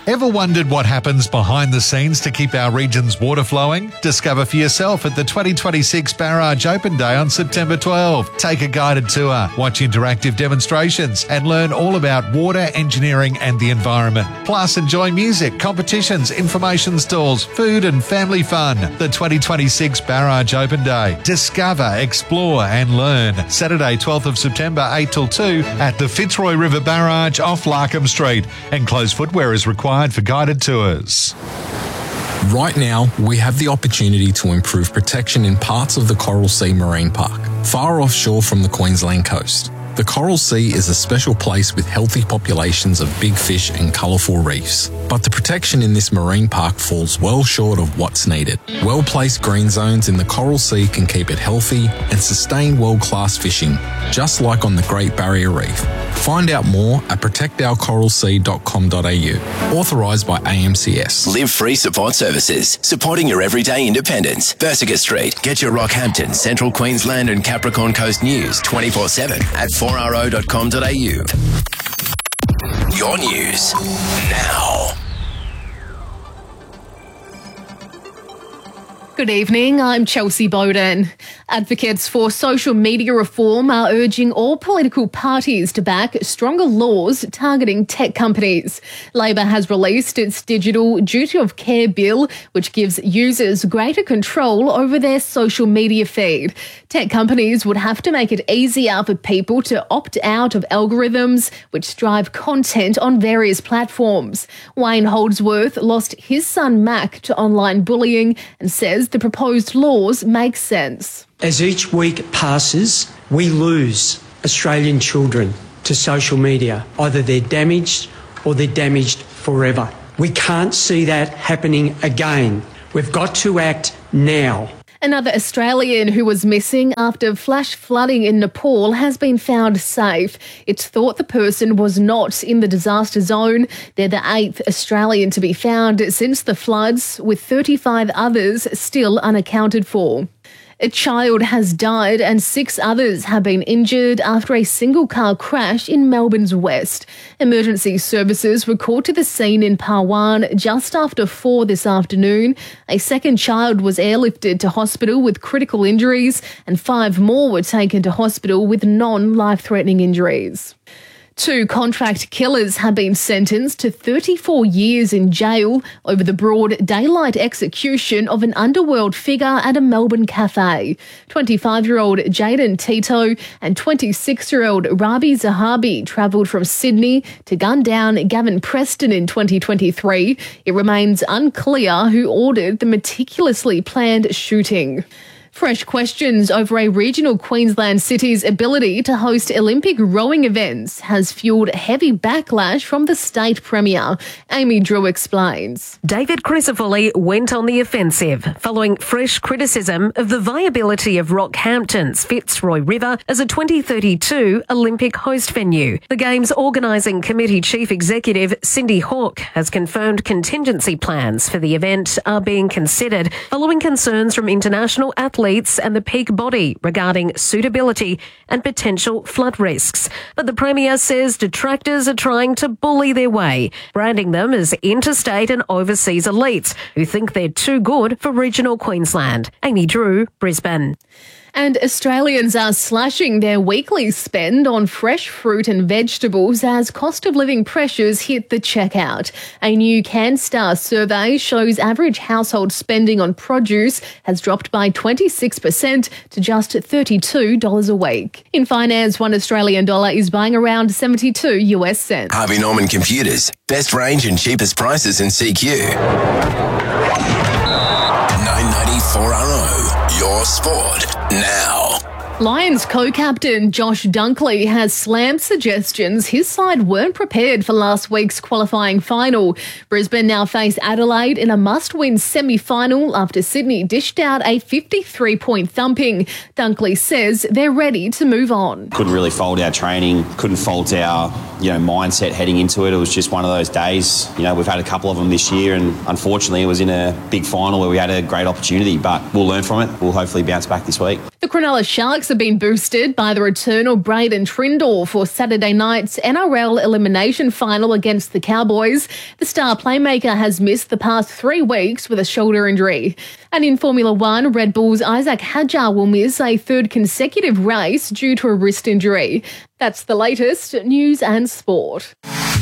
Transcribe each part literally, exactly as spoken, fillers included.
Ever wondered what happens behind the scenes to keep our region's water flowing? Discover for yourself at the twenty twenty-six Barrage Open Day on September twelfth. Take a guided tour, watch interactive demonstrations, and learn all about water, engineering, and the environment. Plus, enjoy music, competitions, information stalls, food, and family fun. The twenty twenty-six Barrage Open Day. Discover, explore, and learn. Saturday, twelfth of September, eight till two at the Fitzroy River Barrage off Larkham Street. Enclosed footwear is required for guided tours. Right now, we have the opportunity to improve protection in parts of the Coral Sea Marine Park, far offshore from the Queensland coast. The Coral Sea is a special place with healthy populations of big fish and colourful reefs. But the protection in this marine park falls well short of what's needed. Well-placed green zones in the Coral Sea can keep it healthy and sustain world-class fishing, just like on the Great Barrier Reef. Find out more at protect our coral sea dot com dot a u. Authorised by A M C S. Live Free Support Services, supporting your everyday independence. Bersica Street. Get your Rockhampton, Central Queensland and Capricorn Coast news twenty-four seven at four r o dot com dot a u. Your news now. Good evening, I'm Chelsea Bowden. Advocates for social media reform are urging all political parties to back stronger laws targeting tech companies. Labor has released its Digital Duty of Care Bill, which gives users greater control over their social media feed. Tech companies would have to make it easier for people to opt out of algorithms which drive content on various platforms. Wayne Holdsworth lost his son Mac to online bullying and says the proposed laws make sense. As each week passes, we lose Australian children to social media. Either they're damaged or they're damaged forever. We can't see that happening again. We've got to act now. Another Australian who was missing after flash flooding in Nepal has been found safe. It's thought the person was not in the disaster zone. They're the eighth Australian to be found since the floods, with thirty-five others still unaccounted for. A child has died and six others have been injured after a single-car crash in Melbourne's west. Emergency services were called to the scene in Parwan just after four this afternoon. A second child was airlifted to hospital with critical injuries and five more were taken to hospital with non-life-threatening injuries. Two contract killers have been sentenced to thirty-four years in jail over the broad daylight execution of an underworld figure at a Melbourne cafe. twenty-five-year-old Jaden Tito and twenty-six-year-old Rabi Zahabi travelled from Sydney to gun down Gavin Preston in twenty twenty-three. It remains unclear who ordered the meticulously planned shooting. Fresh questions over a regional Queensland city's ability to host Olympic rowing events has fuelled heavy backlash from the state premier. Amy Drew explains. David Crisafulli went on the offensive following fresh criticism of the viability of Rockhampton's Fitzroy River as a twenty thirty-two Olympic host venue. The Games Organising Committee Chief Executive Cindy Hawke has confirmed contingency plans for the event are being considered following concerns from international athletes and the peak body regarding suitability and potential flood risks. But the Premier says detractors are trying to bully their way, branding them as interstate and overseas elites who think they're too good for regional Queensland. Amy Drew, Brisbane. And Australians are slashing their weekly spend on fresh fruit and vegetables as cost of living pressures hit the checkout. A new CanStar survey shows average household spending on produce has dropped by twenty-six percent to just thirty-two dollars a week. In finance, one Australian dollar is buying around seventy-two U S cents. Harvey Norman Computers. Best range and cheapest prices in C Q. nine ninety four R O. Your sport now. Lions co-captain Josh Dunkley has slammed suggestions his side weren't prepared for last week's qualifying final. Brisbane now face Adelaide in a must-win semi-final after Sydney dished out a fifty-three point thumping. Dunkley says they're ready to move on. Couldn't really fault our training, couldn't fault our you know mindset heading into it. It was just one of those days. You know, we've had a couple of them this year and unfortunately it was in a big final where we had a great opportunity, but we'll learn from it. We'll hopefully bounce back this week. The Cronulla Sharks have been boosted by the return of Braden Trindall for Saturday night's N R L elimination final against the Cowboys. The star playmaker has missed the past three weeks with a shoulder injury. And in Formula One, Red Bull's Isaac Hadjar will miss a third consecutive race due to a wrist injury. That's the latest news and sport.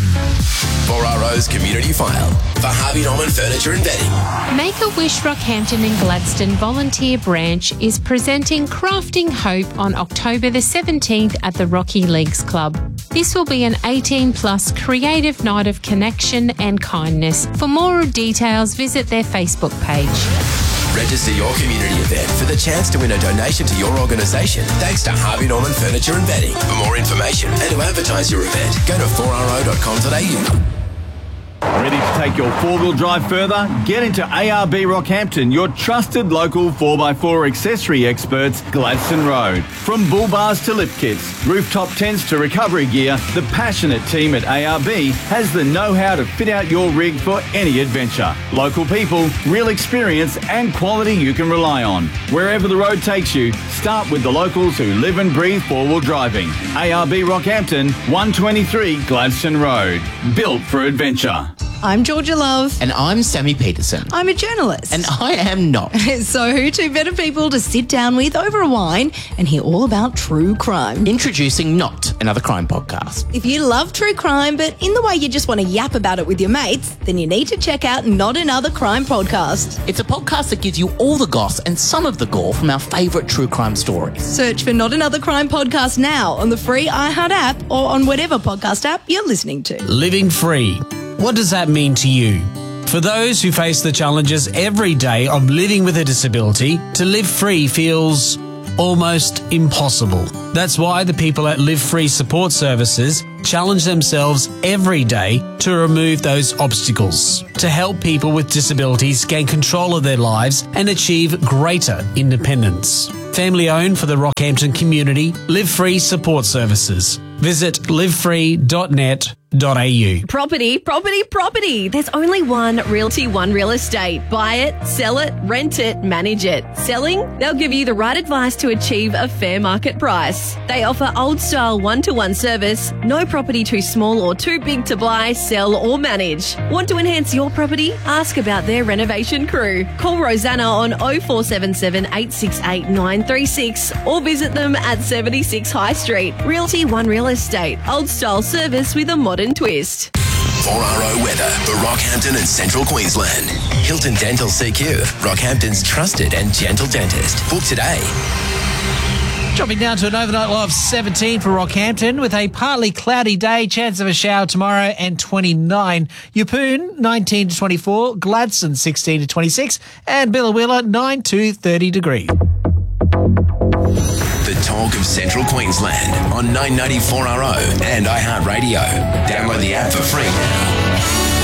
four R O's Community File for Harvey Norman Furniture and Bedding. Make-A-Wish Rockhampton and Gladstone Volunteer Branch is presenting Crafting Hope on October the seventeenth at the Rocky Leagues Club. This will be an eighteen plus creative night of connection and kindness. For more details, visit their Facebook page. Register your community event for the chance to win a donation to your organisation thanks to Harvey Norman Furniture and Bedding. For more information and to advertise your event, go to four r o dot com dot a u. Ready to take your four-wheel drive further? Get into A R B Rockhampton, your trusted local four by four accessory experts, Gladstone Road. From bull bars to lift kits, rooftop tents to recovery gear, the passionate team at A R B has the know-how to fit out your rig for any adventure. Local people, real experience and quality you can rely on. Wherever the road takes you, start with the locals who live and breathe four-wheel driving. A R B Rockhampton, one twenty-three Gladstone Road. Built for adventure. I'm Georgia Love. And I'm Sammy Peterson. I'm a journalist. And I am not. So who two better people to sit down with over a wine and hear all about true crime? Introducing Not Another Crime Podcast. If you love true crime, but in the way you just want to yap about it with your mates, then you need to check out Not Another Crime Podcast. It's a podcast that gives you all the goss and some of the gore from our favourite true crime stories. Search for Not Another Crime Podcast now on the free iHeart app or on whatever podcast app you're listening to. Living free. What does that mean to you? For those who face the challenges every day of living with a disability, to live free feels almost impossible. That's why the people at Live Free Support Services challenge themselves every day to remove those obstacles, to help people with disabilities gain control of their lives and achieve greater independence. Family owned for the Rockhampton community, Live Free Support Services. Visit live free dot net dot a u. Property, property, property. There's only one Realty One Real Estate. Buy it, sell it, rent it, manage it. Selling? They'll give you the right advice to achieve a fair market price. They offer old-style one-to-one service, no property too small or too big to buy, sell or manage. Want to enhance your property? Ask about their renovation crew. Call Rosanna on oh four seven seven, eight six eight, nine three six or visit them at seventy-six High Street. Realty One Real Estate. Old-style service with a modern twist. four R O weather for Rockhampton and Central Queensland. Hilton Dental C Q, Rockhampton's trusted and gentle dentist. Book today. Dropping down to an overnight low of seventeen for Rockhampton with a partly cloudy day, chance of a shower tomorrow and twenty-nine. Yeppoon, nineteen to twenty-four. Gladstone, sixteen to twenty-six. And Billawilla, nine to thirty degrees. The talk of Central Queensland on nine ninety-four R O and iHeartRadio. Download the app for free now.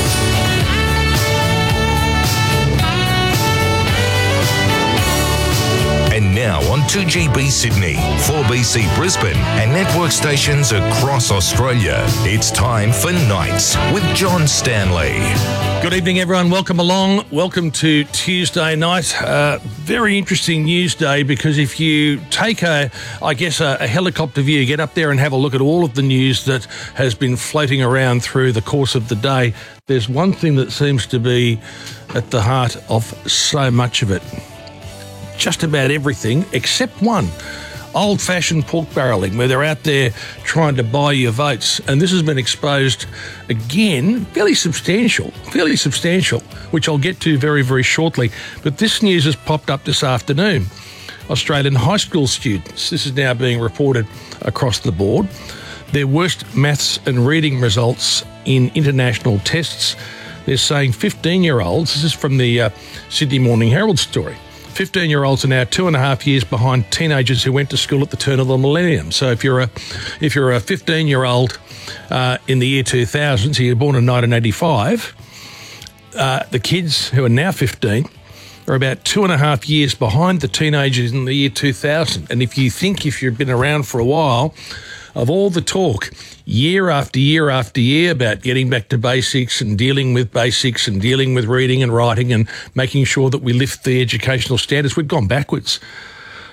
And now on two G B Sydney, four B C Brisbane and network stations across Australia, it's time for Nights with John Stanley. Good evening, everyone. Welcome along. Welcome to Tuesday night. Uh, very interesting news day because if you take a, I guess, a, a helicopter view, get up there and have a look at all of the news that has been floating around through the course of the day, there's one thing that seems to be at the heart of so much of it. Just about everything except one. Old-fashioned pork barrelling, where they're out there trying to buy your votes. And this has been exposed again, fairly substantial, fairly substantial, which I'll get to very, very shortly. But this news has popped up this afternoon. Australian high school students, this is now being reported across the board, their worst maths and reading results in international tests. They're saying fifteen-year-olds, this is from the uh, Sydney Morning Herald story, fifteen-year-olds are now two and a half years behind teenagers who went to school at the turn of the millennium. So if you're a if you're a fifteen-year-old uh, in the year two thousand, so you're born in nineteen eighty-five, uh, the kids who are now fifteen are about two and a half years behind the teenagers in the year two thousand. And if you think, if you've been around for a while, of all the talk year after year after year about getting back to basics and dealing with basics and dealing with reading and writing and making sure that we lift the educational standards, we've gone backwards.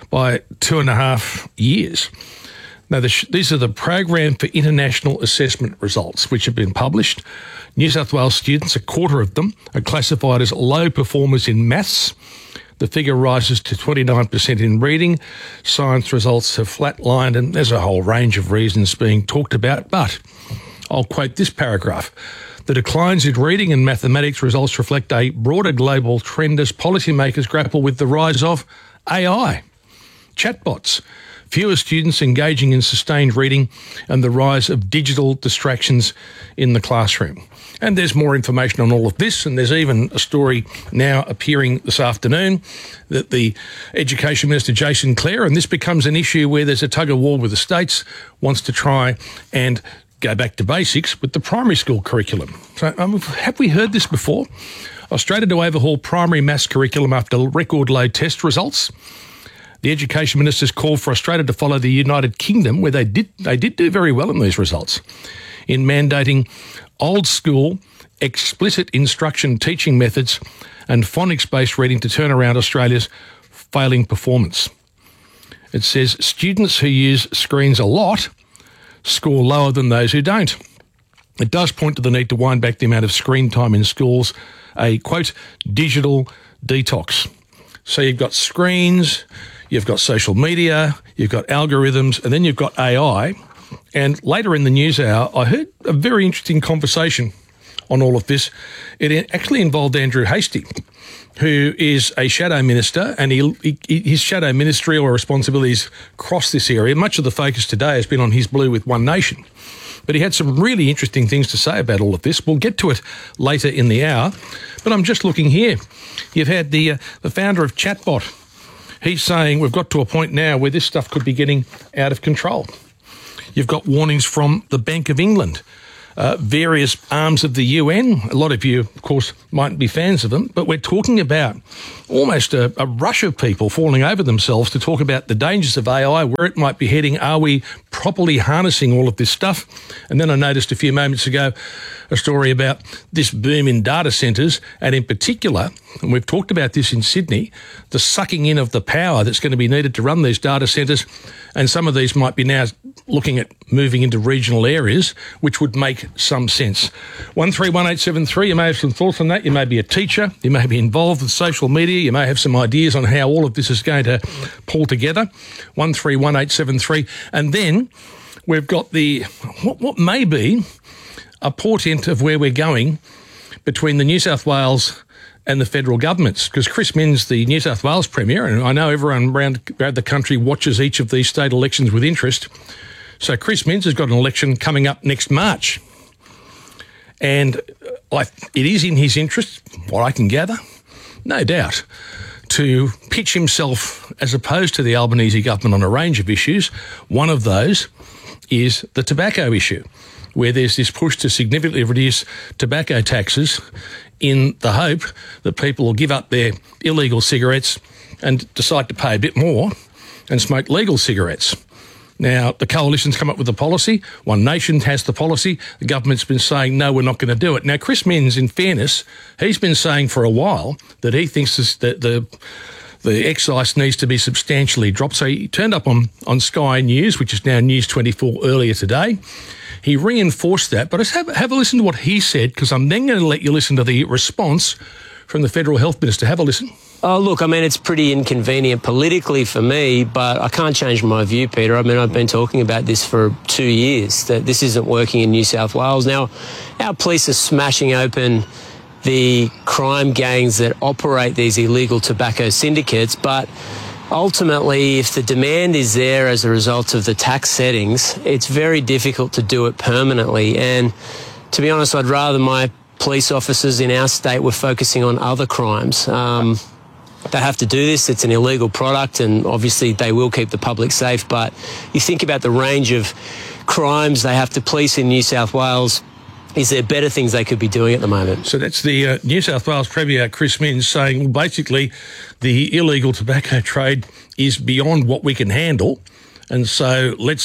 by two and a half years. Now, the sh- these are the Program for International Assessment results, which have been published. New South Wales students, a quarter of them, are classified as low performers in maths. The figure rises to twenty-nine percent in reading. Science results have flatlined, and there's a whole range of reasons being talked about. But I'll quote this paragraph. The declines in reading and mathematics results reflect a broader global trend as policymakers grapple with the rise of A I, chatbots, fewer students engaging in sustained reading, and the rise of digital distractions in the classroom. And there's more information on all of this, and there's even a story now appearing this afternoon that the Education Minister, Jason Clare, and this becomes an issue where there's a tug-of-war with the states, wants to try and go back to basics with the primary school curriculum. So um, have we heard this before? Australia to overhaul primary maths curriculum after record low test results. The Education Minister's called for Australia to follow the United Kingdom, where they did they did do very well in these results, in mandating old school, explicit instruction teaching methods and phonics-based reading to turn around Australia's failing performance. It says students who use screens a lot score lower than those who don't. It does point to the need to wind back the amount of screen time in schools, a, quote, digital detox. So you've got screens, you've got social media, you've got algorithms, and then you've got A I. And later in the news hour, I heard a very interesting conversation on all of this. It actually involved Andrew Hastie, who is a shadow minister, and he, he, his shadow ministerial responsibilities cross this area. Much of the focus today has been on his Blue with One Nation. But he had some really interesting things to say about all of this. We'll get to it later in the hour. But I'm just looking here. You've had the uh, the founder of Chatbot. He's saying we've got to a point now where this stuff could be getting out of control. You've got warnings from the Bank of England, uh, various arms of the U N. A lot of you, of course, mightn't be fans of them, but we're talking about almost a, a rush of people falling over themselves to talk about the dangers of A I, where it might be heading. Are we properly harnessing all of this stuff? And then I noticed a few moments ago a story about this boom in data centres, and in particular, and we've talked about this in Sydney, the sucking in of the power that's going to be needed to run these data centres, and some of these might be now looking at moving into regional areas, which would make some sense. one three one eight seven three, you may have some thoughts on that. You may be a teacher, you may be involved with social media, you may have some ideas on how all of this is going to pull together. one three one eight seven three. And then we've got the what, what may be a portent of where we're going between the New South Wales and the federal governments, because Chris Minns, the New South Wales Premier, and I know everyone around, around the country watches each of these state elections with interest. So Chris Minns has got an election coming up next March. And I, it is in his interest, what I can gather, no doubt, to pitch himself as opposed to the Albanese government on a range of issues. One of those is the tobacco issue, where there's this push to significantly reduce tobacco taxes in the hope that people will give up their illegal cigarettes and decide to pay a bit more and smoke legal cigarettes. Now, the coalition's come up with a policy. One Nation has the policy. The government's been saying, no, we're not going to do it. Now, Chris Minns, in fairness, he's been saying for a while that he thinks this, that the the excise needs to be substantially dropped. So he turned up on, on Sky News, which is now News twenty-four, earlier today. He reinforced that, but let's have, have a listen to what he said, because I'm then going to let you listen to the response from the Federal Health Minister. Have a listen. Oh, look, I mean, it's pretty inconvenient politically for me, but I can't change my view, Peter. I mean, I've been talking about this for two years, that this isn't working in New South Wales. Now, our police are smashing open the crime gangs that operate these illegal tobacco syndicates, but ultimately, if the demand is there as a result of the tax settings, it's very difficult to do it permanently. And to be honest, I'd rather my police officers in our state were focusing on other crimes. Um, they have to do this. It's an illegal product, and obviously they will keep the public safe. But you think about the range of crimes they have to police in New South Wales. Is there better things they could be doing at the moment? So that's the uh, New South Wales Premier, Chris Minns, saying, well, basically the illegal tobacco trade is beyond what we can handle, and so let's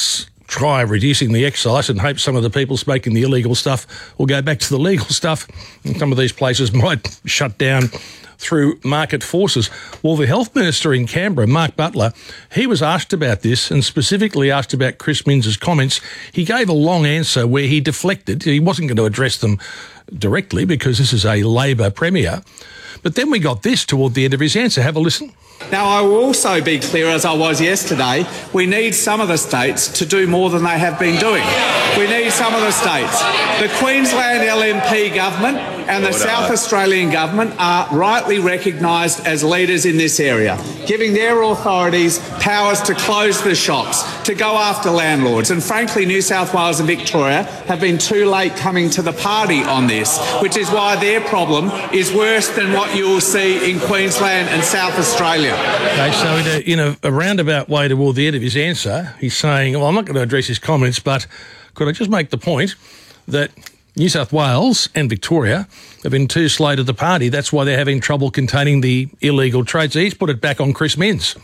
try reducing the excise and hope some of the people smoking the illegal stuff will go back to the legal stuff. And some of these places might shut down through market forces. Well, the Health Minister in Canberra, Mark Butler, he was asked about this and specifically asked about Chris Minns' comments. He gave a long answer where he deflected. He wasn't going to address them directly because this is a Labor Premier. But then we got this toward the end of his answer. Have a listen. Now, I will also be clear, as I was yesterday, we need some of the states to do more than they have been doing. We need some of the states. The Queensland L N P government and the South Australian government are rightly recognised as leaders in this area, giving their authorities powers to close the shops, to go after landlords. And frankly, New South Wales and Victoria have been too late coming to the party on this, which is why their problem is worse than what you will see in Queensland and South Australia. Okay, so in a, in a, a roundabout way toward the end of his answer, he's saying, well, I'm not going to address his comments, but could I just make the point that New South Wales and Victoria have been too slow to the party. That's why they're having trouble containing the illegal trade. So he's put it back on Chris Minns.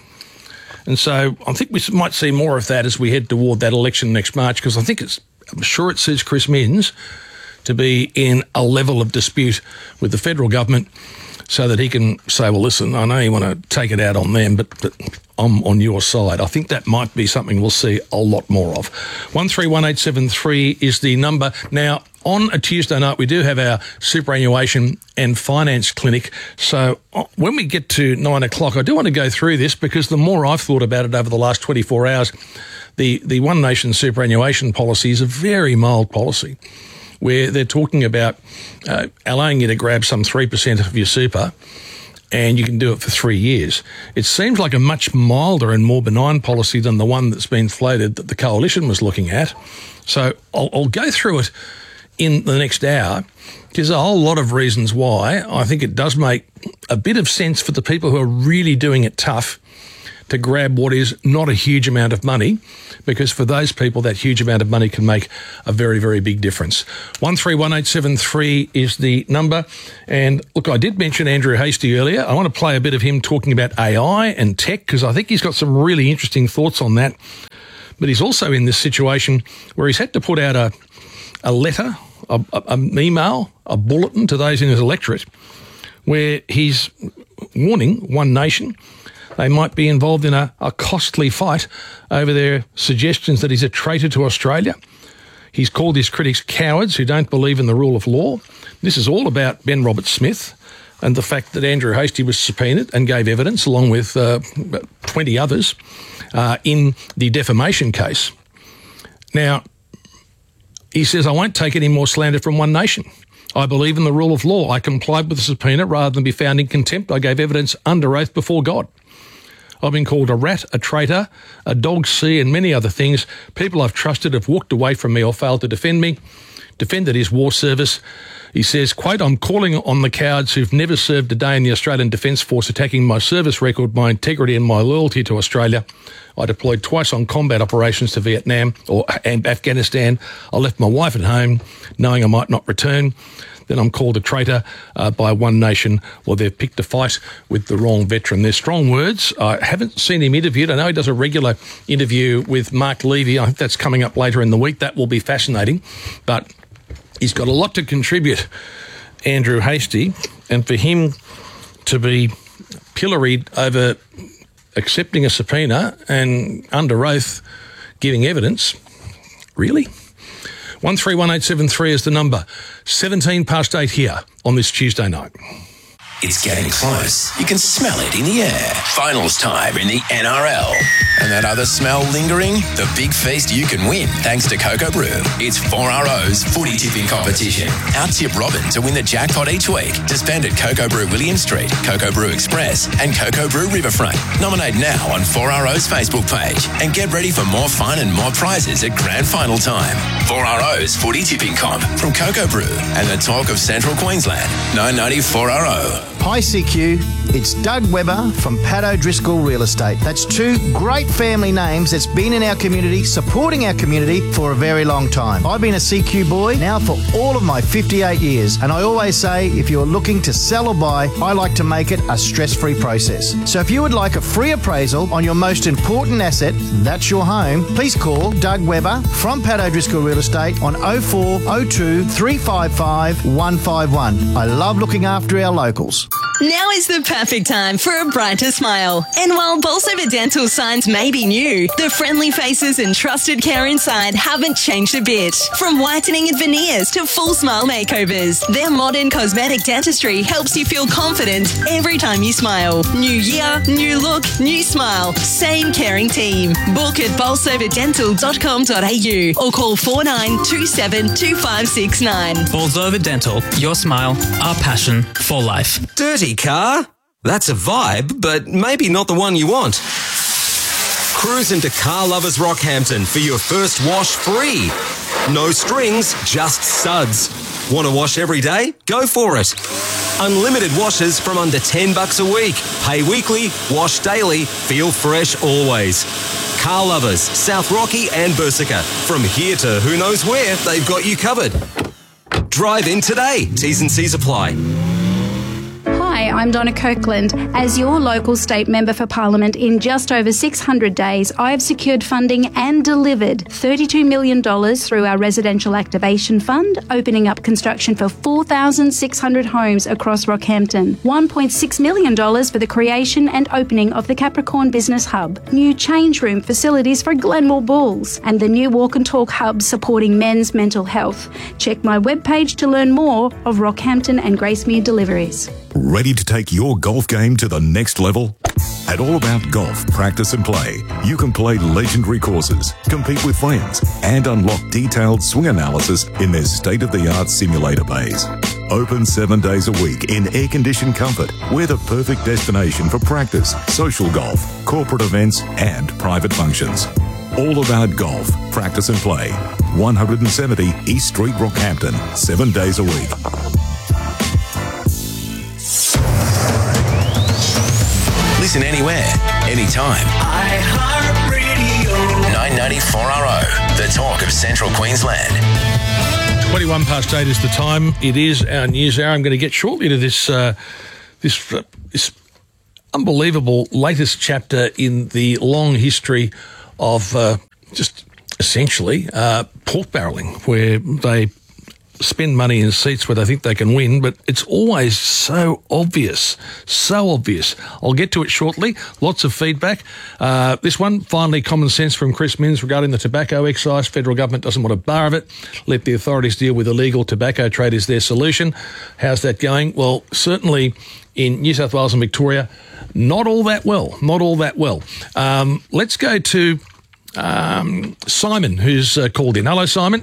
And so I think we might see more of that as we head toward that election next March, because I think it's, I'm sure it suits Chris Minns to be in a level of dispute with the federal government so that he can say, well, listen, I know you want to take it out on them, but, but I'm on your side. I think that might be something we'll see a lot more of. one three one eight seven three is the number. Now, on a Tuesday night, we do have our superannuation and finance clinic. So when we get to nine o'clock, I do want to go through this because the more I've thought about it over the last twenty-four hours, the, the One Nation superannuation policy is a very mild policy, where they're talking about uh, allowing you to grab some three percent of your super and you can do it for three years. It seems like a much milder and more benign policy than the one that's been floated that the Coalition was looking at. So I'll, I'll go through it in the next hour. There's a whole lot of reasons why I think it does make a bit of sense for the people who are really doing it tough to grab what is not a huge amount of money, because for those people, that huge amount of money can make a very, very big difference. one three one eight seven three is the number. And look, I did mention Andrew Hastie earlier. I want to play a bit of him talking about A I and tech, because I think he's got some really interesting thoughts on that. But he's also in this situation where he's had to put out a, a letter, a, a, an email, a bulletin to those in his electorate, where he's warning One Nation they might be involved in a, a costly fight over their suggestions that he's a traitor to Australia. He's called his critics cowards who don't believe in the rule of law. This is all about Ben Roberts-Smith and the fact that Andrew Hastie was subpoenaed and gave evidence, along with uh, twenty others, uh, in the defamation case. Now, he says, I won't take any more slander from One Nation. I believe in the rule of law. I complied with the subpoena rather than be found in contempt. I gave evidence under oath before God. I've been called a rat, a traitor, a dog C and many other things. People I've trusted have walked away from me or failed to defend me, defended his war service. He says, quote, I'm calling on the cowards who've never served a day in the Australian Defence Force attacking my service record, my integrity and my loyalty to Australia. I deployed twice on combat operations to Vietnam or and Afghanistan. I left my wife at home knowing I might not return. Then I'm called a traitor uh, by One Nation. Well, they've picked a fight with the wrong veteran. They're strong words. I haven't seen him interviewed. I know he does a regular interview with Mark Levy. I think that's coming up later in the week. That will be fascinating. But he's got a lot to contribute, Andrew Hastie, and for him to be pilloried over accepting a subpoena and under oath giving evidence, really? one three one eight seven three is the number. seventeen past eight here on this Tuesday night. It's getting close. You can smell it in the air. Finals time in the N R L. And that other smell lingering? The big feast you can win thanks to Cocoa Brew. It's four R O's footy tipping competition. Out-tip Robin to win the jackpot each week to spend at Cocoa Brew William Street, Cocoa Brew Express and Cocoa Brew Riverfront. Nominate now on four R O's Facebook page and get ready for more fun and more prizes at grand final time. four R O's footy tipping comp from Cocoa Brew and the talk of Central Queensland. nine ninety four R O. Hi C Q, it's Doug Webber from Pat O'Driscoll Real Estate. That's two great family names that's been in our community, supporting our community for a very long time. I've been a C Q boy now for all of my fifty-eight years, and I always say if you're looking to sell or buy, I like to make it a stress-free process. So if you would like a free appraisal on your most important asset, that's your home, please call Doug Webber from Pat O'Driscoll Real Estate on oh four oh two, three five five, one five one. I love looking after our locals. Now is the perfect time for a brighter smile. And while Bolsover Dental signs may be new, the friendly faces and trusted care inside haven't changed a bit. From whitening and veneers to full smile makeovers, their modern cosmetic dentistry helps you feel confident every time you smile. New year, new look, new smile. Same caring team. Book at bolsover dental dot com dot a u or call four nine two seven two five six nine. Bolsover Dental, your smile, our passion for life. Dirty car? That's a vibe, but maybe not the one you want. Cruise into Car Lovers Rockhampton for your first wash free. No strings, just suds. Want to wash every day? Go for it. Unlimited washes from under ten bucks a week. Pay weekly, wash daily, feel fresh always. Car Lovers, South Rocky and Bersica. From here to who knows where, they've got you covered. Drive in today. T's and C's apply. Hi, I'm Donna Kirkland. As your local state member for Parliament in just over six hundred days, I have secured funding and delivered thirty-two million dollars through our Residential Activation Fund, opening up construction for four thousand six hundred homes across Rockhampton, one point six million dollars for the creation and opening of the Capricorn Business Hub, new change room facilities for Glenmore Bulls, and the new Walk and Talk Hub supporting men's mental health. Check my webpage to learn more of Rockhampton and Gracemere deliveries. Ready to take your golf game to the next level? At All About Golf Practice and Play, you can play legendary courses, compete with friends, and unlock detailed swing analysis in their state-of-the-art simulator bays. Open seven days a week in air-conditioned comfort, we're the perfect destination for practice, social golf, corporate events, and private functions. All About Golf Practice and Play, one seventy East Street, Rockhampton, seven days a week. Listen anywhere, anytime. iHeartRadio. nine ninety-four R O, the talk of Central Queensland. twenty-one past eight is the time. It is our news hour. I'm going to get shortly to this, uh, this, uh, this unbelievable latest chapter in the long history of uh, just essentially uh, pork barrelling, where they spend money in seats where they think they can win, but it's always so obvious, so obvious. I'll get to it shortly. Lots of feedback. Uh, this one, finally, common sense from Chris Minns regarding the tobacco excise. Federal government doesn't want a bar of it. Let the authorities deal with illegal tobacco trade is their solution. How's that going? Well, certainly in New South Wales and Victoria, not all that well, not all that well. Um, let's go to um, Simon, who's uh, called in. Hello, Simon.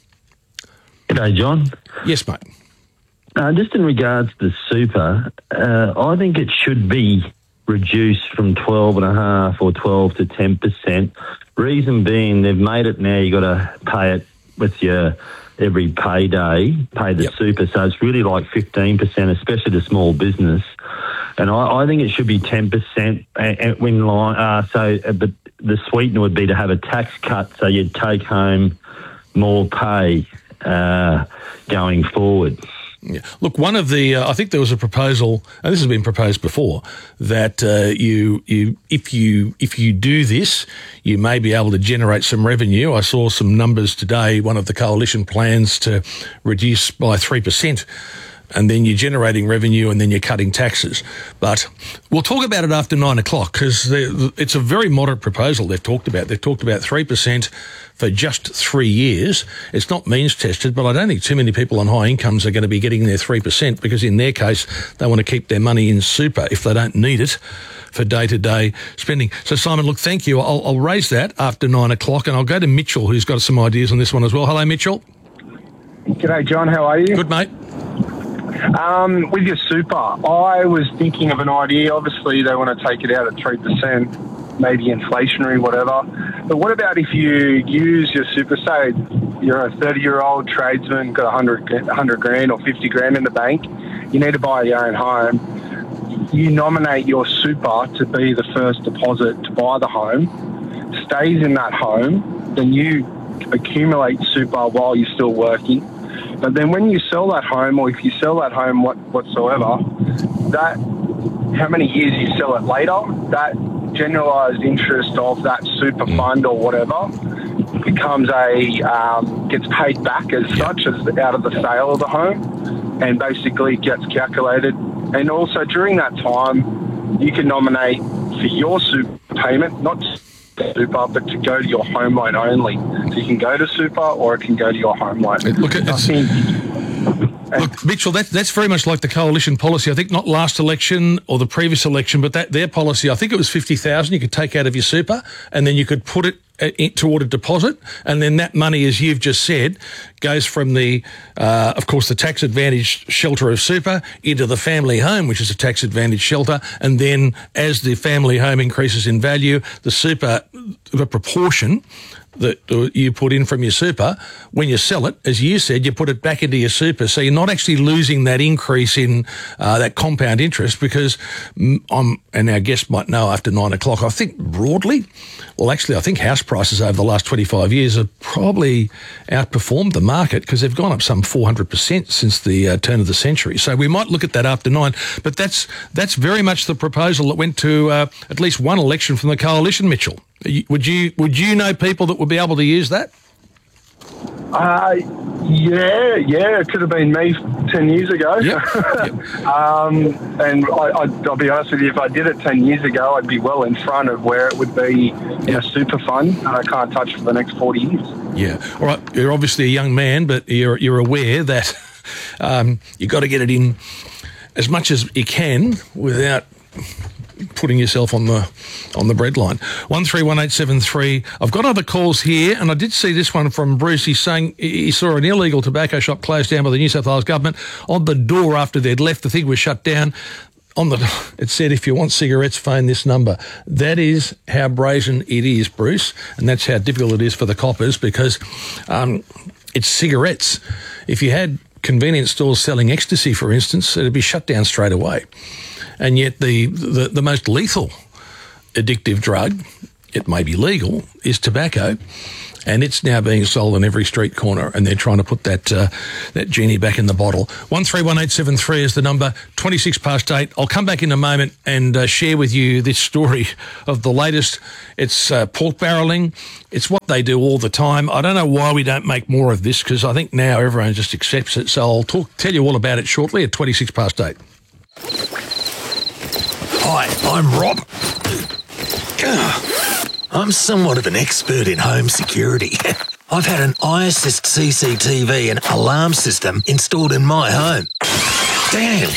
G'day, John. Yes, mate. Uh, just in regards to super, uh, I think it should be reduced from twelve and a half or twelve to ten percent. Reason being, they've made it now. You got to pay it with your every payday, pay the yep. super. So it's really like fifteen percent, especially to small business. And I, I think it should be ten percent. When line, uh, so, uh, but the sweetener would be to have a tax cut, so you'd take home more pay. Uh, going forward. Yeah. Look, one of the, uh, I think there was a proposal, and this has been proposed before, that uh, you, you, if you, if you do this, you may be able to generate some revenue. I saw some numbers today. One of the coalition plans to reduce by three percent. And then you're generating revenue and then you're cutting taxes. But we'll talk about it after nine o'clock because it's a very moderate proposal they've talked about. They've talked about three percent for just three years. It's not means tested, but I don't think too many people on high incomes are going to be getting their three percent because in their case, they want to keep their money in super if they don't need it for day-to-day spending. So, Simon, look, thank you. I'll, I'll raise that after nine o'clock and I'll go to Mitchell, who's got some ideas on this one as well. Hello, Mitchell. G'day, John. How are you? Good, mate. Um, with your super, I was thinking of an idea. Obviously, they want to take it out at three percent, maybe inflationary, whatever. But what about if you use your super, say you're a thirty-year-old tradesman, got one hundred, one hundred grand or fifty grand in the bank, you need to buy your own home. you nominate your super to be the first deposit to buy the home, stays in that home, then you accumulate super while you're still working. But then when you sell that home, or if you sell that home what, whatsoever, that how many years you sell it later, that generalised interest of that super fund or whatever becomes a, um, gets paid back as such as out of the sale of the home, and basically gets calculated. And also during that time, you can nominate for your super payment, not super, but to go to your home loan only. So you can go to super or it can go to your home loan. Look, at, I think, look, Mitchell, that, that's very much like the coalition policy. I think not last election or the previous election, but that their policy, I think it was fifty thousand you could take out of your super, and then you could put it in, toward a deposit, and then that money, as you've just said, goes from the, uh, of course, the tax advantaged shelter of super into the family home, which is a tax advantaged shelter, and then as the family home increases in value, the super, the proportion that you put in from your super, when you sell it, as you said, you put it back into your super. So you're not actually losing that increase in uh, that compound interest, because I'm, and our guest might know after nine o'clock, I think broadly, well, actually, I think house prices over the last twenty-five years have probably outperformed the market, because they've gone up some four hundred percent since the uh, turn of the century. So we might look at that after nine, but that's, that's very much the proposal that went to uh, at least one election from the coalition, Mitchell. Would you would you know people that would be able to use that? Uh, yeah, yeah, it could have been me ten years ago. Yep. Yep. um, and I, I, I'll be honest with you, if I did it ten years ago, I'd be well in front of where it would be in a super fund, and I can't touch for the next forty years. Yeah. All right. You're obviously a young man, but you're you're aware that um, you've got to get it in as much as you can without putting yourself on the on the breadline. One three one eight seven three. I've got other calls here, and I did see this one from Bruce. He's saying he saw an illegal tobacco shop closed down by the New South Wales government. On the door after they'd left, the thing was shut down. On the, it said, if you want cigarettes, phone this number. That is how brazen it is, Bruce, and that's how difficult it is for the coppers, because um, it's cigarettes. If you had convenience stores selling ecstasy, for instance, it'd be shut down straight away. And yet the, the, the most lethal addictive drug, it may be legal, is tobacco, and it's now being sold on every street corner, and they're trying to put that uh, that genie back in the bottle. one three one eight seven three is the number, twenty-six past eight. I'll come back in a moment and uh, share with you this story of the latest. It's uh, pork barrelling. It's what they do all the time. I don't know why we don't make more of this, because I think now everyone just accepts it. So I'll talk, tell you all about it shortly at twenty-six past eight. Hi, I'm Rob. I'm somewhat of an expert in home security. I've had an iAssist C C T V and alarm system installed in my home. Damn.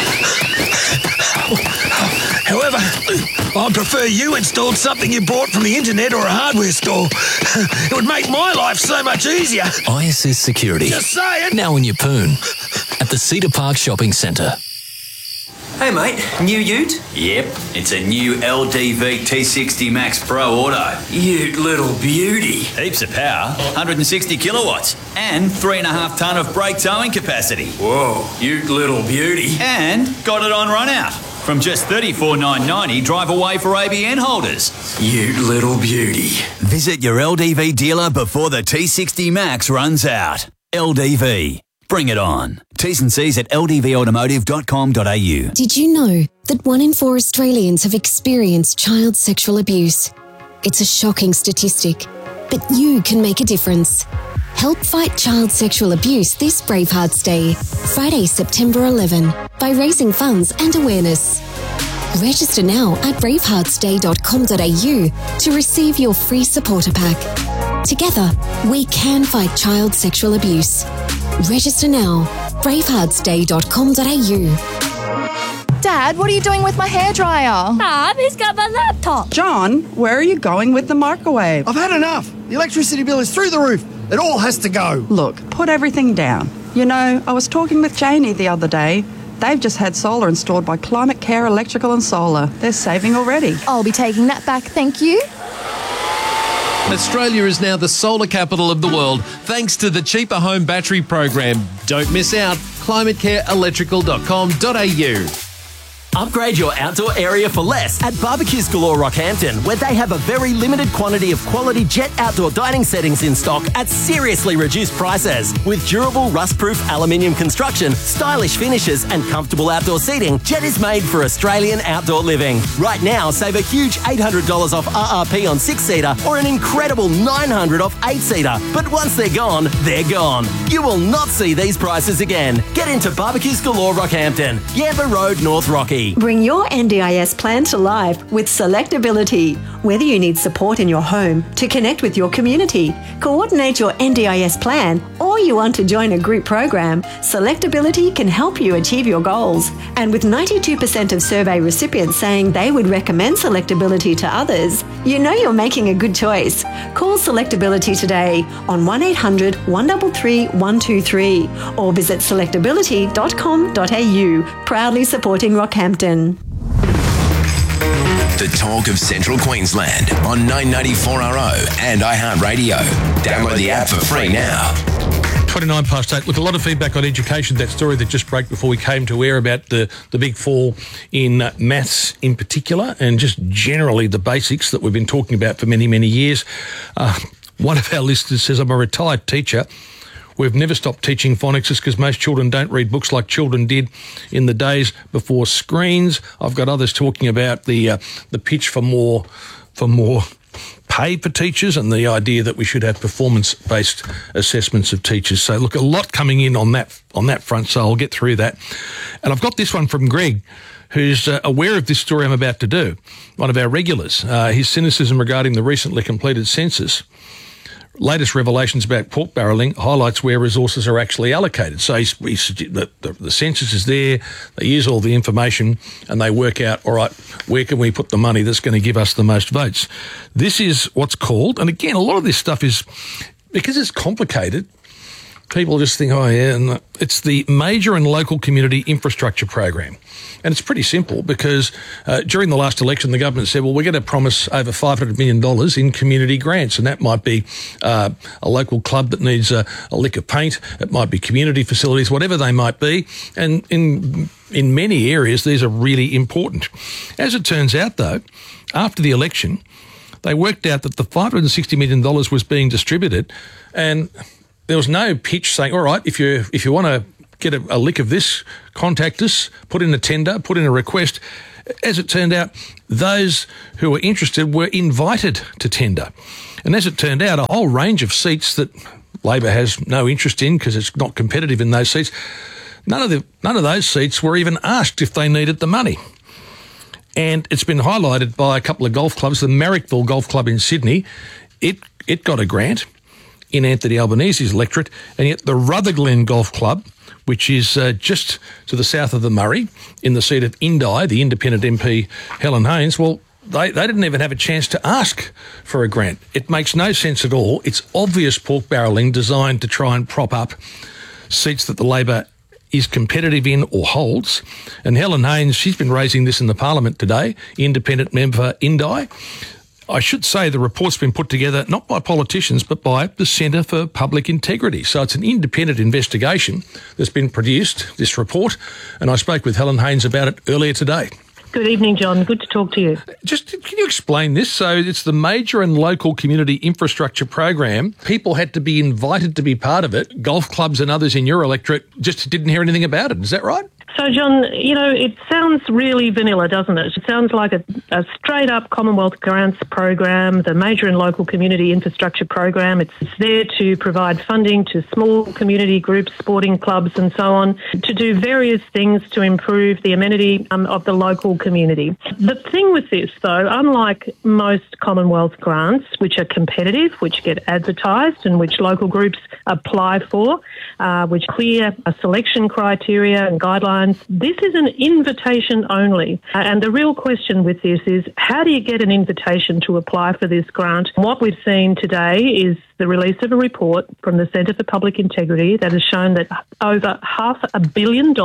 However, I prefer you installed something you bought from the internet or a hardware store. It would make my life so much easier. iAssist Security. Just saying. Now in your poon. At the Cedar Park Shopping Centre. Hey mate, new ute? Yep, it's a new L D V T sixty Max Pro Auto. Ute little beauty. Heaps of power, one hundred sixty kilowatts, and three and a half tonne of brake towing capacity. Whoa, ute little beauty. And got it on run out. From just thirty-four thousand nine hundred ninety dollars, drive away for A B N holders. Ute little beauty. Visit your L D V dealer before the T sixty Max runs out. L D V. Bring it on. T's and C's at l d v automotive dot com dot a u. Did you know that one in four Australians have experienced child sexual abuse? It's a shocking statistic, but you can make a difference. Help fight child sexual abuse this Bravehearts Day, Friday, September eleventh, by raising funds and awareness. Register now at bravehearts day dot com dot a u to receive your free supporter pack. Together, we can fight child sexual abuse. Register now, bravehearts day dot com dot a u. Dad, what are you doing with my hairdryer? Mum, who's got my laptop? John, where are you going with the microwave? I've had enough. The electricity bill is through the roof. It all has to go. Look, put everything down. You know, I was talking with Janie the other day. They've just had solar installed by Climate Care Electrical and Solar. They're saving already. I'll be taking that back, thank you. Australia is now the solar capital of the world thanks to the Cheaper Home Battery Program. Don't miss out. climate care electrical dot com dot a u. Upgrade your outdoor area for less at Barbecues Galore Rockhampton, where they have a very limited quantity of quality Jet outdoor dining settings in stock at seriously reduced prices. With durable rust-proof aluminium construction, stylish finishes and comfortable outdoor seating, Jet is made for Australian outdoor living. Right now, save a huge eight hundred dollars off R R P on six-seater or an incredible nine hundred dollars off eight-seater. But once they're gone, they're gone. You will not see these prices again. Get into Barbecues Galore Rockhampton, Yamba Road, North Rocky. Bring your N D I S plan to life with Selectability. Whether you need support in your home, to connect with your community, coordinate your N D I S plan, or you want to join a group program, Selectability can help you achieve your goals. And with ninety-two percent of survey recipients saying they would recommend Selectability to others, you know you're making a good choice. Call Selectability today on one eight hundred, one three three, one two three or visit selectability dot com dot a u. Proudly supporting Rockhampton. The talk of Central Queensland on nine ninety-four R O and iHeartRadio. Download the app for free now. twenty-nine past eight. Look, a lot of feedback on education. That story that just broke before we came to air about the, the big fall in uh, maths in particular, and just generally the basics that we've been talking about for many, many years. Uh, one of our listeners says, I'm a retired teacher. We've never stopped teaching phonics just because most children don't read books like children did in the days before screens. I've got others talking about the uh, the pitch for more for more pay for teachers and the idea that we should have performance-based assessments of teachers. So, look, a lot coming in on that on that front, so I'll get through that. And I've got this one from Greg, who's uh, aware of this story I'm about to do, one of our regulars. Uh, his cynicism regarding the recently completed census. Latest revelations about pork barrelling highlights where resources are actually allocated. So he's, he's, the, the, the census is there, they use all the information and they work out, all right, where can we put the money that's going to give us the most votes? This is what's called, and again, a lot of this stuff is, because it's complicated, people just think, oh yeah, and it's the Major and Local Community Infrastructure Program. And it's pretty simple because uh, during the last election, the government said, well, we're going to promise over five hundred million dollars in community grants. And that might be uh, a local club that needs a, a lick of paint. It might be community facilities, whatever they might be. And in in many areas, these are really important. As it turns out, though, after the election, they worked out that the five hundred sixty million dollars was being distributed, and there was no pitch saying, all right, if you if you want to get a, a lick of this, contact us, put in a tender, put in a request. As it turned out, those who were interested were invited to tender. And as it turned out, a whole range of seats that Labor has no interest in because it's not competitive in those seats, none of the none of those seats were even asked if they needed the money. And it's been highlighted by a couple of golf clubs. The Marrickville Golf Club in Sydney, it it got a grant in Anthony Albanese's electorate, and yet the Rutherglen Golf Club, which is uh, just to the south of the Murray, in the seat of Indi, the independent M P Helen Haynes, well, they, they didn't even have a chance to ask for a grant. It makes no sense at all. It's obvious pork barrelling designed to try and prop up seats that the Labor is competitive in or holds. And Helen Haynes, she's been raising this in the Parliament today, independent member Indi. I should say the report's been put together not by politicians but by the Centre for Public Integrity. So it's an independent investigation that's been produced, this report, and I spoke with Helen Haynes about it earlier today. Good evening, John. Good to talk to you. Just can you explain this? So it's the Major and Local Community Infrastructure Program. People had to be invited to be part of it. Golf clubs and others in your electorate just didn't hear anything about it. Is that right? So, John, you know, it sounds really vanilla, doesn't it? It sounds like a, a straight-up Commonwealth grants program, the Major and Local Community Infrastructure Program. It's there to provide funding to small community groups, sporting clubs and so on, to do various things to improve the amenity um, of the local community. The thing with this, though, unlike most Commonwealth grants, which are competitive, which get advertised and which local groups apply for, uh, which clear a selection criteria and guidelines, this is an invitation only. Uh, and the real question with this is, how do you get an invitation to apply for this grant? What we've seen today is the release of a report from the Centre for Public Integrity that has shown that over half a billion dollars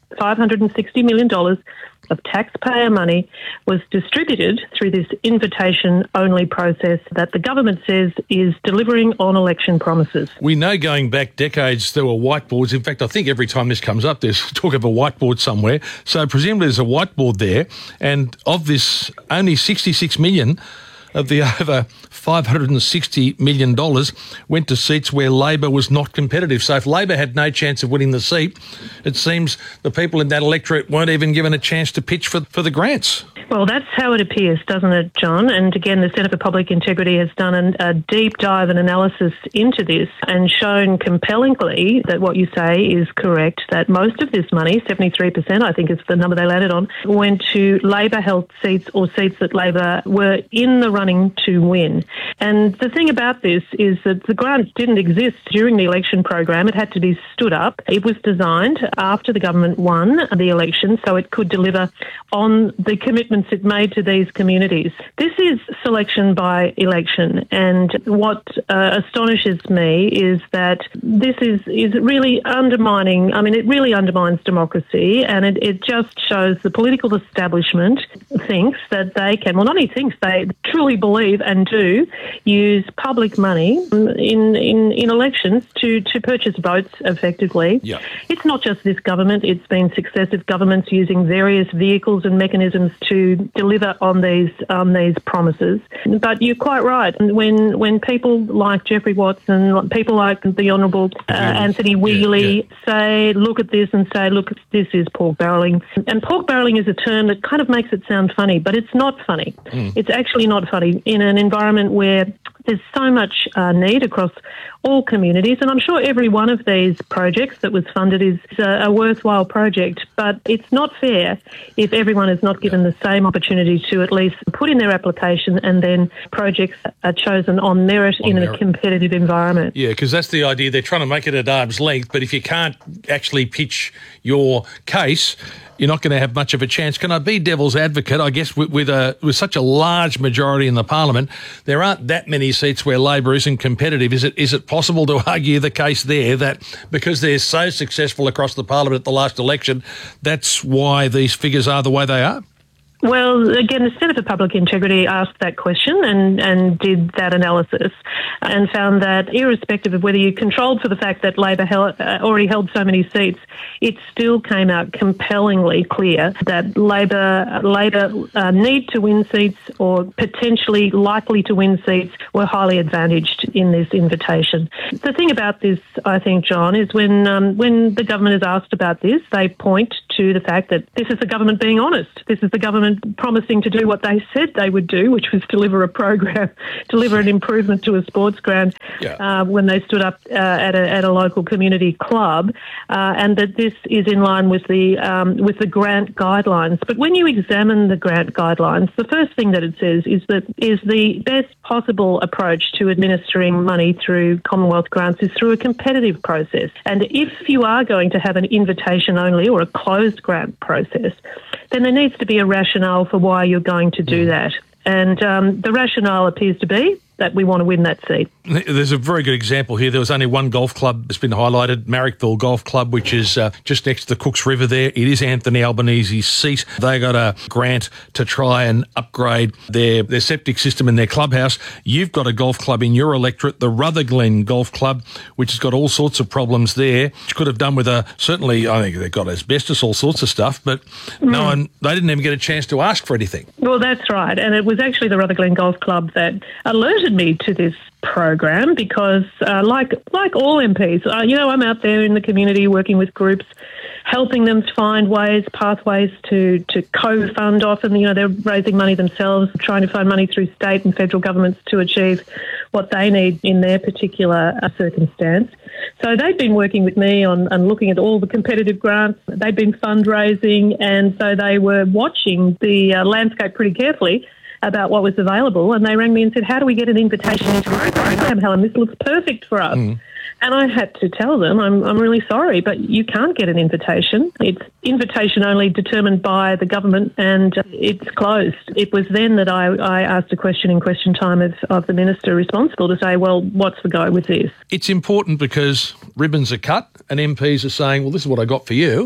five hundred sixty million dollars of taxpayer money was distributed through this invitation-only process that the government says is delivering on election promises. We know going back decades there were whiteboards. In fact, I think every time this comes up there's talk of a whiteboard somewhere. So presumably there's a whiteboard there, and of this only sixty-six million of the over five hundred sixty million dollars went to seats where Labor was not competitive. So if Labor had no chance of winning the seat, it seems the people in that electorate weren't even given a chance to pitch for, for the grants. Well, that's how it appears, doesn't it, John? And again, the Centre for Public Integrity has done an, a deep dive and analysis into this and shown compellingly that what you say is correct, that most of this money, seventy-three percent, I think is the number they landed on, went to Labor-held seats or seats that Labor were in the running to win. And the thing about this is that the grant didn't exist during the election program. It had to be stood up. It was designed after the government won the election so it could deliver on the commitments it made to these communities. This is selection by election, and what uh, astonishes me is that this is, is really undermining, I mean, it really undermines democracy, and it, it just shows the political establishment thinks that they can, well, not only thinks, they truly believe and do use public money in, in, in elections to, to purchase votes effectively. Yeah. It's not just this government, it's been successive governments using various vehicles and mechanisms to deliver on these um, these promises. But you're quite right. When when people like Geoffrey Watson, people like the Honourable uh, Anthony Wheatley yeah, yeah. say, look at this and say, look, this is pork barrelling. And pork barrelling is a term that kind of makes it sound funny, but it's not funny. Mm. It's actually not funny in an environment where there's so much uh, need across all communities, and I'm sure every one of these projects that was funded is a, a worthwhile project, but it's not fair if everyone is not given the same opportunity to at least put in their application, and then projects are chosen on merit on in merit. a competitive environment. Yeah, because that's the idea. They're trying to make it at arm's length, but if you can't actually pitch your case, you're not going to have much of a chance. Can I be devil's advocate? I guess with, with a with such a large majority in the parliament, there aren't that many seats where Labor isn't competitive. Is it is it possible to argue the case there that because they're so successful across the parliament at the last election, that's why these figures are the way they are? Well, again, the Centre for Public Integrity asked that question and, and did that analysis and found that irrespective of whether you controlled for the fact that Labor held, uh, already held so many seats, it still came out compellingly clear that Labor, Labor uh, need to win seats or potentially likely to win seats were highly advantaged in this invitation. The thing about this, I think, John, is when, um, when the government is asked about this, they point to the fact that this is the government being honest. This is the government promising to do what they said they would do, which was deliver a program, deliver an improvement to a sports ground yeah. uh, when they stood up uh, at, a, at a local community club, uh, and that this is in line with the um, with the grant guidelines. But when you examine the grant guidelines, the first thing that it says is that is the best possible approach to administering money through Commonwealth grants is through a competitive process. And if you are going to have an invitation only or a closed grant process, then there needs to be a rationale for why you're going to do that. And um, the rationale appears to be that we want to win that seat. There's a very good example here. There was only one golf club that's been highlighted, Marrickville Golf Club, which is uh, just next to the Cooks River there. It is Anthony Albanese's seat. They got a grant to try and upgrade their, their septic system in their clubhouse. You've got a golf club in your electorate, the Rutherglen Golf Club, which has got all sorts of problems there, which could have done with a, certainly, I think they've got asbestos, all sorts of stuff, but mm. no one, they didn't even get a chance to ask for anything. Well, that's right. And it was actually the Rutherglen Golf Club that alerted me to this program because, uh, like like all M Ps, uh, you know, I'm out there in the community working with groups, helping them to find ways, pathways to, to co-fund. Often, you know, they're raising money themselves, trying to find money through state and federal governments to achieve what they need in their particular uh, circumstance. So they've been working with me on, on looking at all the competitive grants. They've been fundraising, and so they were watching the uh, landscape pretty carefully about what was available, and they rang me and said, how do we get an invitation into our program, Helen? This looks perfect for us. Mm. And I had to tell them, I'm, I'm really sorry, but you can't get an invitation. It's invitation only determined by the government, and it's closed. It was then that I, I asked a question in question time of, of the minister responsible to say, well, what's the go with this? It's important because ribbons are cut and M Ps are saying, well, this is what I got for you.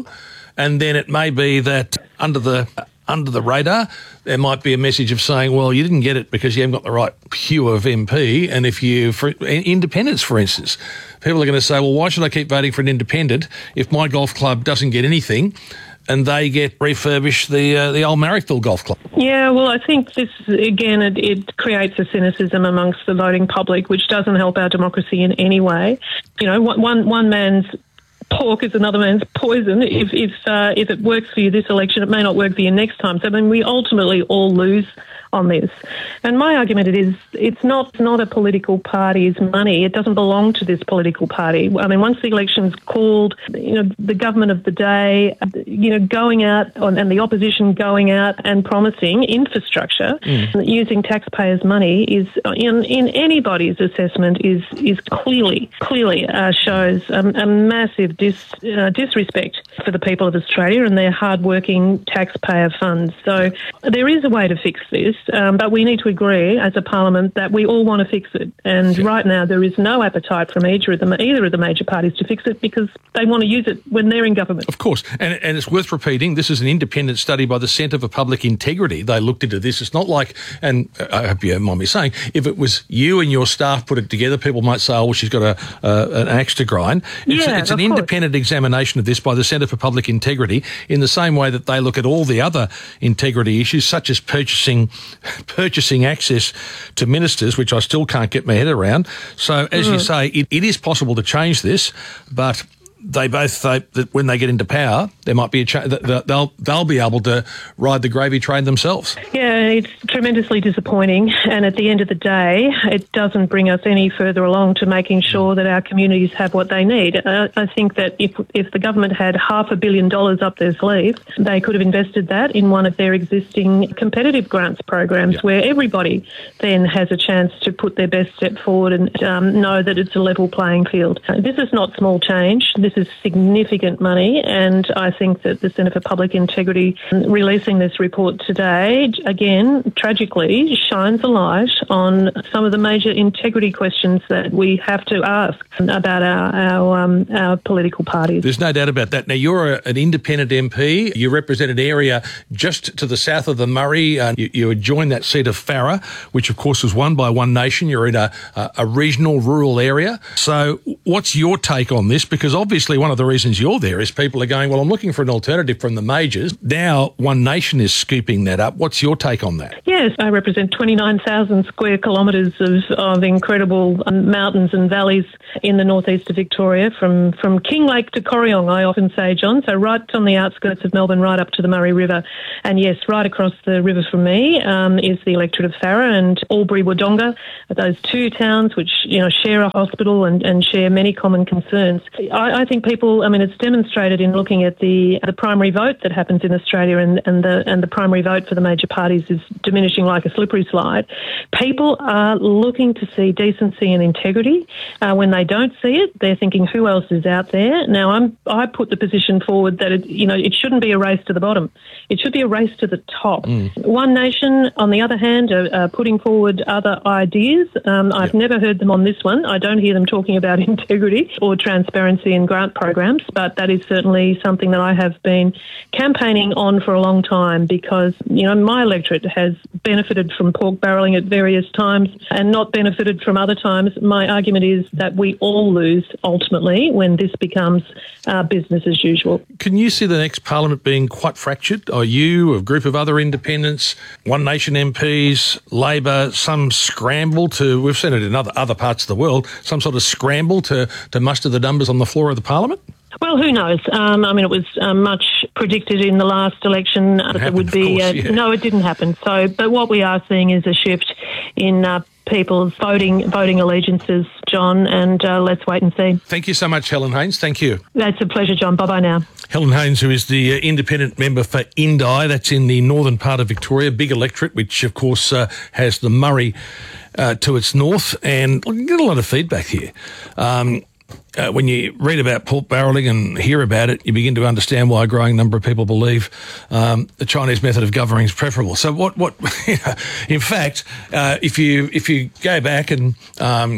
and then it may be that under the under the radar, there might be a message of saying, well, you didn't get it because you haven't got the right hue of M P. And if you, for independents, for instance, people are going to say, well, why should I keep voting for an independent if my golf club doesn't get anything and they get refurbish the uh, the old Marrickville Golf Club? Yeah, well, I think this, again, it, it creates a cynicism amongst the voting public, which doesn't help our democracy in any way. You know, one one man's pork is another man's poison. If if uh, if it works for you this election, it may not work for you next time. So, I mean, we ultimately all lose on this. And my argument it is it's not not a political party's money. It doesn't belong to this political party. I mean, once the election's called, you know, the government of the day, you know, going out on, and the opposition going out and promising infrastructure mm. using taxpayers' money is, in in anybody's assessment, is is clearly clearly uh, shows a, a massive dis, uh, disrespect for the people of Australia and their hard-working taxpayer funds. So there is a way to fix this. Um, but we need to agree as a parliament that we all want to fix it. And yeah. right now there is no appetite from either of, the, either of the major parties to fix it because they want to use it when they're in government. Of course. And, and it's worth repeating, this is an independent study by the Centre for Public Integrity. They looked into this. It's not like, and I hope you don't mind me saying, if it was you and your staff put it together, people might say, oh, well, she's got a, uh, an axe to grind. It's, yeah, it's an course. independent examination of this by the Centre for Public Integrity in the same way that they look at all the other integrity issues, such as purchasing purchasing access to ministers, which I still can't get my head around. So, as mm. you say, it, it is possible to change this, but they both say that when they get into power, there might be a cha- they'll they'll be able to ride the gravy train themselves. Yeah, it's tremendously disappointing, and at the end of the day, it doesn't bring us any further along to making sure that our communities have what they need. Uh, I think that if if the government had half a billion dollars up their sleeve, they could have invested that in one of their existing competitive grants programs, yeah. where everybody then has a chance to put their best step forward and um, know that it's a level playing field. Uh, this is not small change. This This is significant money, and I think that the Centre for Public Integrity releasing this report today, again, tragically, shines a light on some of the major integrity questions that we have to ask about our our, um, our political parties. There's no doubt about that. Now, you're a, an independent M P. You represent an area just to the south of the Murray. Uh, you, you adjoin that seat of Farrer, which, of course, was won by One Nation. You're in a, a, a regional rural area. So what's your take on this? Because obviously one of the reasons you're there is people are going, well, I'm looking for an alternative from the majors. Now One Nation is scooping that up. What's your take on that? Yes, I represent twenty-nine thousand square kilometres of, of incredible mountains and valleys in the northeast of Victoria, from, from Kinglake to Corryong, I often say, John. So right on the outskirts of Melbourne, right up to the Murray River. And yes, right across the river from me um, is the electorate of Farrer and Albury-Wodonga, those two towns which, you know, share a hospital and, and share many common concerns. I, I think people, I mean, it's demonstrated in looking at the the primary vote that happens in Australia, and, and the and the primary vote for the major parties is diminishing like a slippery slide. People are looking to see decency and integrity. Uh, when they don't see it, they're thinking, who else is out there? Now, I'm I put the position forward that it, you know, it shouldn't be a race to the bottom. It should be a race to the top. Mm. One Nation, on the other hand, are, are putting forward other ideas. Um, I've yep. never heard them on this one. I don't hear them talking about integrity or transparency and grant programs, but that is certainly something that I have been campaigning on for a long time, because, you know, my electorate has benefited from pork barrelling at various times and not benefited from other times. My argument is that we all lose ultimately when this becomes uh, business as usual. Can you see the next parliament being quite fractured? Are you, a group of other independents, One Nation M Ps, Labor, some scramble to, we've seen it in other other parts of the world, some sort of scramble to, to muster the numbers on the floor of the parliament? Well, who knows? Um, I mean, it was um, much predicted in the last election uh, that there would be. Course, uh, yeah. No, it didn't happen. So, but what we are seeing is a shift in uh, people's voting voting allegiances, John, and uh, let's wait and see. Thank you so much, Helen Haines. Thank you. That's a pleasure, John. Bye-bye now. Helen Haines, who is the uh, independent member for Indi, that's in the northern part of Victoria, big electorate, which, of course, uh, has the Murray uh, to its north, and I get a lot of feedback here. Um Uh, when you read about pork barrelling and hear about it, you begin to understand why a growing number of people believe um, the Chinese method of governing is preferable. So, what? What? You know, in fact, uh, if you if you go back and um,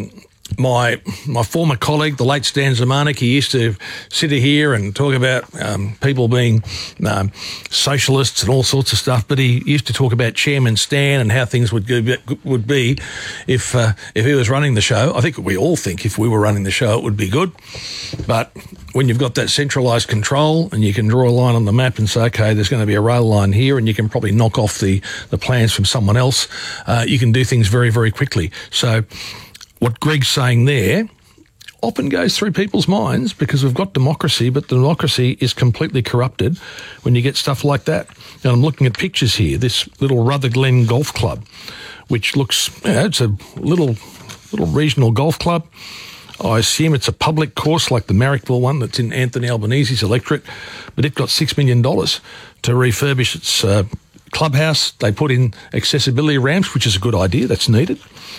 My my former colleague, the late Stan Zemanek, he used to sit here and talk about um, people being um, socialists and all sorts of stuff, but he used to talk about Chairman Stan and how things would go, would be if uh, if he was running the show. I think we all think if we were running the show it would be good, but when you've got that centralised control and you can draw a line on the map and say, okay, there's going to be a rail line here, and you can probably knock off the, the plans from someone else, uh, you can do things very, very quickly. So what Greg's saying there often goes through people's minds because we've got democracy, but the democracy is completely corrupted when you get stuff like that. And I'm looking at pictures here, this little Rutherglen Golf Club, which looks, you know, it's a little little regional golf club. I assume it's a public course like the Marrickville one that's in Anthony Albanese's electorate, but it got six million dollars to refurbish its uh, clubhouse. They put in accessibility ramps, which is a good idea, that's needed.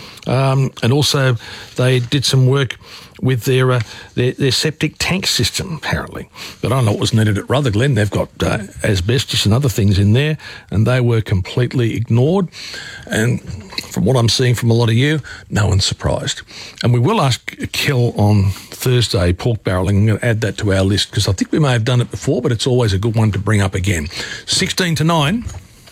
Um, and also they did some work with their, uh, their their septic tank system, apparently. But I don't know what was needed at Rutherglen. They've got uh, asbestos and other things in there, and they were completely ignored. And from what I'm seeing from a lot of you, no one's surprised. And we will ask Kel on Thursday, pork barrelling. I'm going to add that to our list because I think we may have done it before, but it's always a good one to bring up again. sixteen to nine.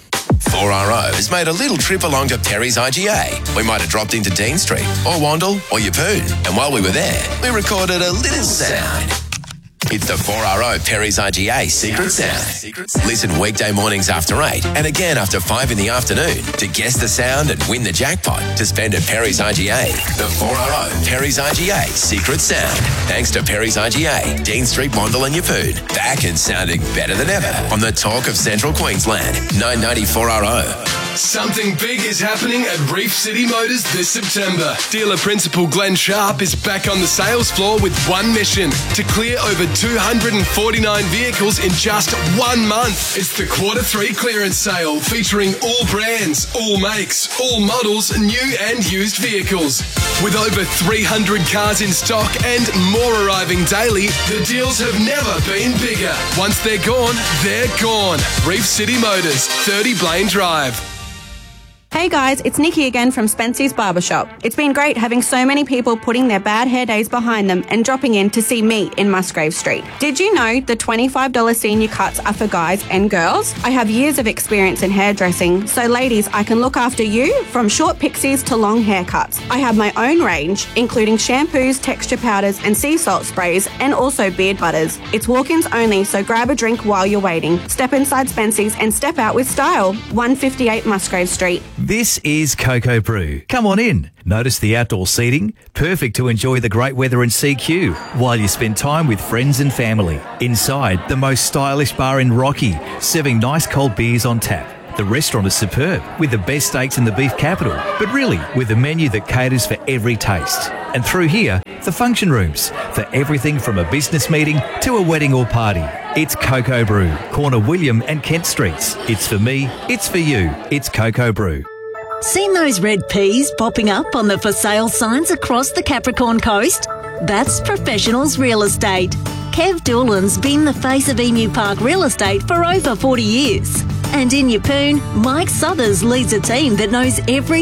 four R O has made a little trip along to Perry's I G A. We might have dropped into Dean Street or Wandle or Yeppoon, and while we were there, we recorded a little sound. It's the four R O Perry's I G A Secret Sound. Listen weekday mornings after eight and again after five in the afternoon to guess the sound and win the jackpot to spend at Perry's I G A. The four R O Perry's I G A Secret Sound. Thanks to Perry's I G A, Dean Street, Wandle and Yeppoon. Back and sounding better than ever on the talk of Central Queensland. nine ninety four R O. Something big is happening at Reef City Motors this September. Dealer Principal Glenn Sharp is back on the sales floor with one mission: to clear over two hundred forty-nine vehicles in just one month. It's the Quarter three clearance sale featuring all brands, all makes, all models, new and used vehicles. With over three hundred cars in stock and more arriving daily, the deals have never been bigger. Once they're gone, they're gone. Reef City Motors, thirty Blaine Drive. Hey guys, it's Nikki again from Spency's Barbershop. It's been great having so many people putting their bad hair days behind them and dropping in to see me in Musgrave Street. Did you know the twenty-five dollars senior cuts are for guys and girls? I have years of experience in hairdressing, so ladies, I can look after you from short pixies to long haircuts. I have my own range, including shampoos, texture powders and sea salt sprays, and also beard butters. It's walk-ins only, so grab a drink while you're waiting. Step inside Spency's and step out with style. one fifty-eight Musgrave Street. This is Cocoa Brew. Come on in. Notice the outdoor seating, perfect to enjoy the great weather in C Q while you spend time with friends and family. Inside, the most stylish bar in Rocky, serving nice cold beers on tap. The restaurant is superb, with the best steaks in the beef capital, but really with a menu that caters for every taste. And through here, the function rooms, for everything from a business meeting to a wedding or party. It's Cocoa Brew, corner William and Kent Streets. It's for me, it's for you, it's Cocoa Brew. Seen those red peas popping up on the for sale signs across the Capricorn Coast? That's Professionals Real Estate. Kev Doolan's been the face of Emu Park Real Estate for over forty years. And in Yeppoon, Mike Southers leads a team that knows every